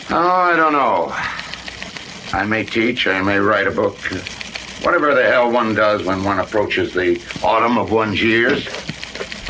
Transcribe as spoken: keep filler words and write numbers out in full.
Oh, I don't know. I may teach, I may write a book. Whatever the hell one does when one approaches the autumn of one's years.